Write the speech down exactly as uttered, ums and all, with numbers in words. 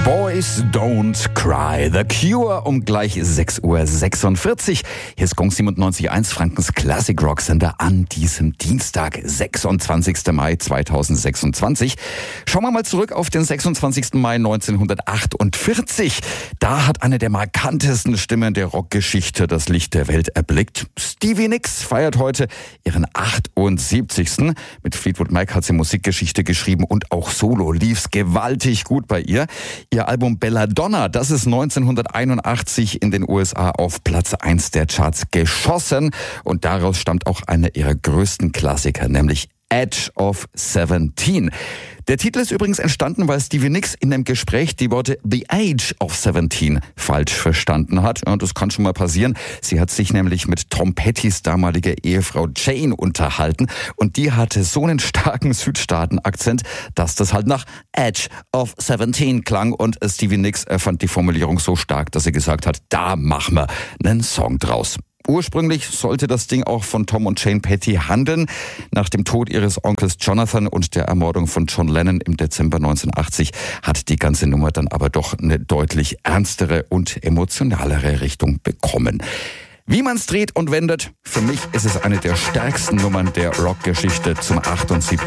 Boys Don't Cry. The Cure um gleich sechs Uhr sechsundvierzig. Hier ist Gong siebenundneunzig Komma eins, Frankens Classic Rock Sender an diesem Dienstag, sechsundzwanzigsten Mai zweitausendsechsundzwanzig. Schauen wir mal zurück auf den sechsundzwanzigsten Mai neunzehnhundertachtundvierzig. Da hat eine der markantesten Stimmen der Rockgeschichte das Licht der Welt erblickt. Stevie Nicks feiert heute ihren achtundsiebzigsten Mit Fleetwood Mac hat sie Musikgeschichte geschrieben und auch solo lief's gewaltig gut bei ihr. Ihr Album Belladonna, das ist neunzehnhunderteinundachtzig in den U S A auf Platz eins der Charts geschossen und daraus stammt auch einer ihrer größten Klassiker, nämlich Edge of Seventeen. Der Titel ist übrigens entstanden, weil Stevie Nicks in einem Gespräch die Worte The Age of Seventeen falsch verstanden hat. Und das kann schon mal passieren. Sie hat sich nämlich mit Tom Pettys damaliger Ehefrau Jane unterhalten. Und die hatte so einen starken Südstaaten-Akzent, dass das halt nach Edge of Seventeen klang. Und Stevie Nicks fand die Formulierung so stark, dass sie gesagt hat, da machen wir einen Song draus. Ursprünglich sollte das Ding auch von Tom und Jane Petty handeln. Nach dem Tod ihres Onkels Jonathan und der Ermordung von John Lennon im Dezember neunzehnhundertachtzig hat die ganze Nummer dann aber doch eine deutlich ernstere und emotionalere Richtung bekommen. Wie man's dreht und wendet, für mich ist es eine der stärksten Nummern der Rockgeschichte zum achtundsiebzigsten